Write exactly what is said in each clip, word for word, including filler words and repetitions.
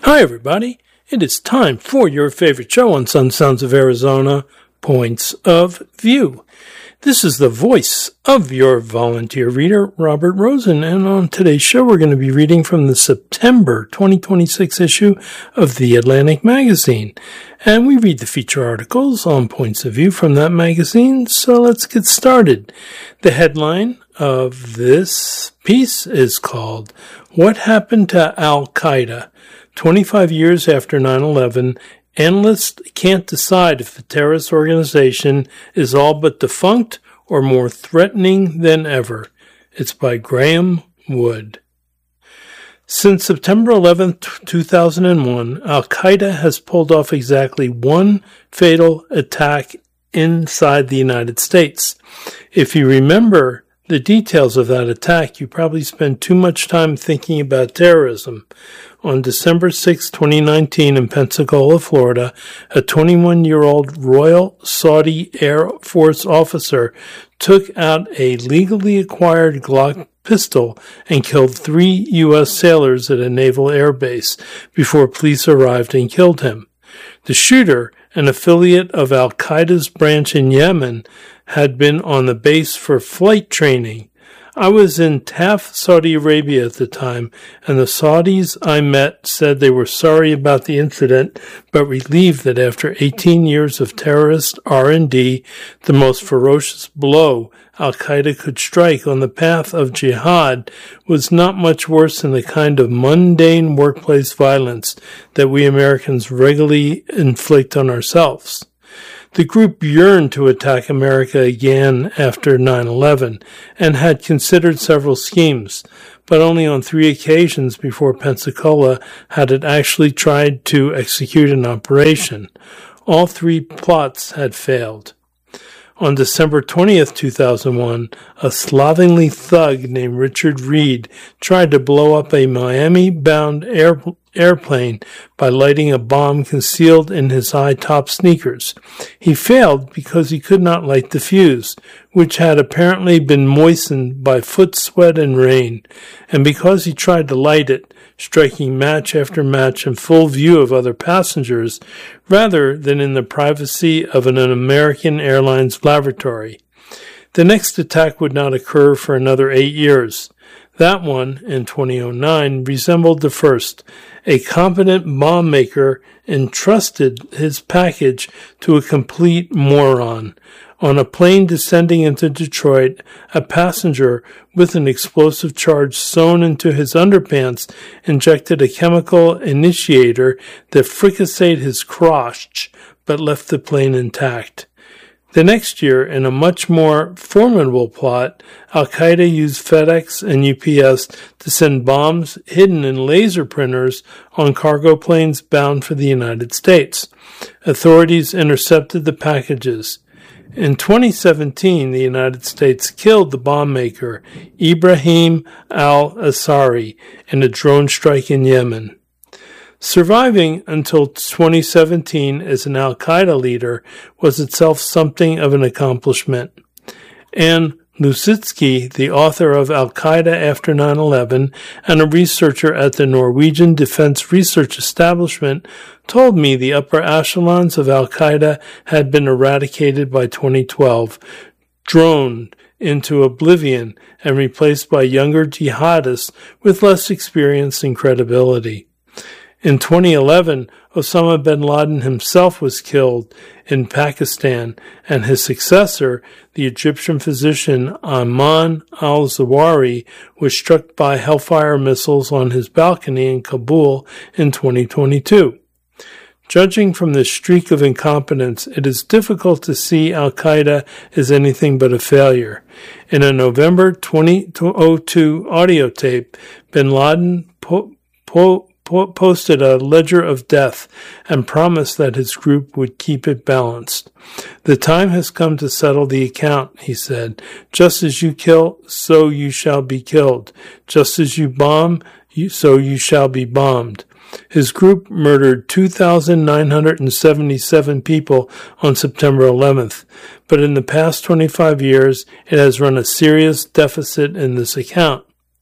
Hi, everybody. It is time for your favorite show on Sun Sounds of Arizona, Points of View. This is the voice of your volunteer reader, Robert Rosen, and on today's show we're going to be reading from the September twenty twenty-six issue of The Atlantic Magazine. And we read the feature articles on Points of View from that magazine, so let's get started. The headline of this piece is called, What Happened to Al-Qaeda? twenty-five years after nine eleven, analysts can't decide if the terrorist organization is all but defunct or more threatening than ever. It's by Graham Wood. Since September eleventh, two thousand one, Al-Qaeda has pulled off exactly one fatal attack inside the United States. If you remember the details of that attack, you probably spent too much time thinking about terrorism. On December sixth, twenty nineteen, in Pensacola, Florida, a twenty-one-year-old Royal Saudi Air Force officer took out a legally acquired Glock pistol and killed three U S sailors at a naval air base before police arrived and killed him. The shooter, an affiliate of Al-Qaeda's branch in Yemen, had been on the base for flight training. I was in Taif, Saudi Arabia at the time, and the Saudis I met said they were sorry about the incident, but relieved that after eighteen years of terrorist R and D, the most ferocious blow Al-Qaeda could strike on the path of jihad was not much worse than the kind of mundane workplace violence that we Americans regularly inflict on ourselves. The group yearned to attack America again after nine eleven and had considered several schemes, but only on three occasions before Pensacola had it actually tried to execute an operation. All three plots had failed. On December twentieth, two thousand one, a slovenly thug named Richard Reed tried to blow up a Miami-bound air, airplane by lighting a bomb concealed in his high-top sneakers. He failed because he could not light the fuse, which had apparently been moistened by foot sweat and rain, and because he tried to light it, striking match after match in full view of other passengers, rather than in the privacy of an American Airlines laboratory. The next attack would not occur for another eight years. That one, in two thousand nine, resembled the first. A competent bomb maker entrusted his package to a complete moron. On a plane descending into Detroit, a passenger with an explosive charge sewn into his underpants injected a chemical initiator that fricasseed his crotch but left the plane intact. The next year, in a much more formidable plot, Al-Qaeda used FedEx and U P S to send bombs hidden in laser printers on cargo planes bound for the United States. Authorities intercepted the packages. In twenty seventeen, the United States killed the bomb maker, Ibrahim al-Asari, in a drone strike in Yemen. Surviving until twenty seventeen as an Al-Qaeda leader was itself something of an accomplishment. Anne Lusitsky, the author of Al-Qaeda After nine eleven and a researcher at the Norwegian Defense Research Establishment, told me the upper echelons of Al-Qaeda had been eradicated by twenty twelve, droned into oblivion, and replaced by younger jihadists with less experience and credibility. In twenty eleven, Osama bin Laden himself was killed in Pakistan, and his successor, the Egyptian physician Ayman al-Zawahiri, was struck by Hellfire missiles on his balcony in Kabul in twenty twenty-two. Judging from this streak of incompetence, it is difficult to see Al-Qaeda as anything but a failure. In a November twenty oh two audio tape, bin Laden po- po- posted a ledger of death and promised that his group would keep it balanced. The time has come to settle the account, he said. Just as you kill, so you shall be killed. Just as you bomb, you, so you shall be bombed. His group murdered two thousand nine hundred seventy-seven people on September eleventh, but in the past twenty-five years, it has run a serious deficit in this account.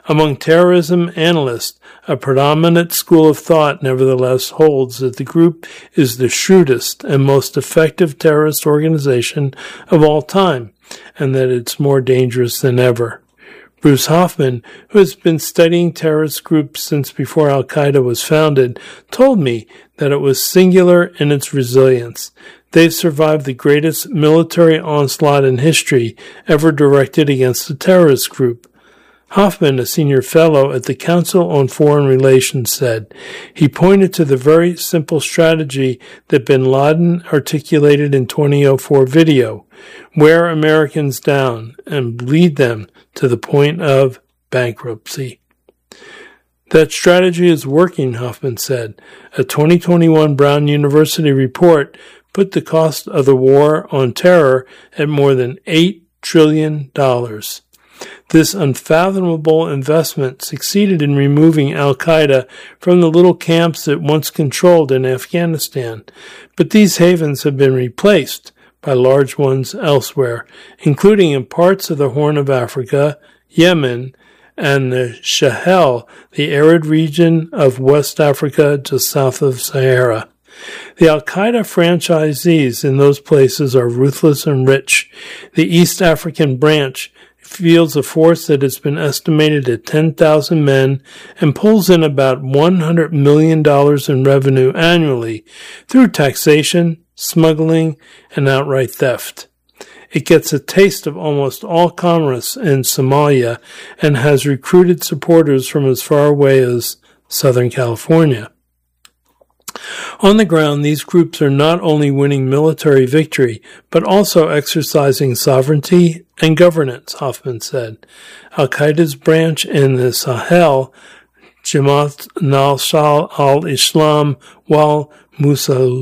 Among terrorism analysts, a predominant school of thought nevertheless holds that the group is the shrewdest and most effective terrorist organization of all time, and that it's more dangerous than ever. Bruce Hoffman, who has been studying terrorist groups since before Al-Qaeda was founded, told me that it was singular in its resilience. They've survived the greatest military onslaught in history ever directed against a terrorist group. Hoffman, a senior fellow at the Council on Foreign Relations, said he pointed to the very simple strategy that bin Laden articulated in twenty oh four video: wear Americans down and bleed them to the point of bankruptcy. That strategy is working, Hoffman said. A twenty twenty-one Brown University report put the cost of the war on terror at more than eight trillion dollars. This unfathomable investment succeeded in removing Al-Qaeda from the little camps it once controlled in Afghanistan, but these havens have been replaced by large ones elsewhere, including in parts of the Horn of Africa, Yemen, and the Sahel, the arid region of West Africa just south of Sahara. The Al-Qaeda franchisees in those places are ruthless and rich. The East African branch fields a force that has been estimated at ten thousand men and pulls in about one hundred million dollars in revenue annually through taxation, smuggling, and outright theft. It gets a taste of almost all commerce in Somalia and has recruited supporters from as far away as Southern California. On the ground, these groups are not only winning military victory, but also exercising sovereignty and governance, Hoffman said. Al-Qaeda's branch in the Sahel, Jamaat Nasr al-Islam wal Muslimin,